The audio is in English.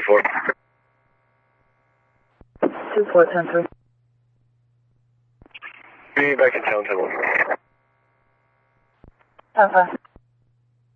24. 2410-3. Be back in town, 10-1. 10-5.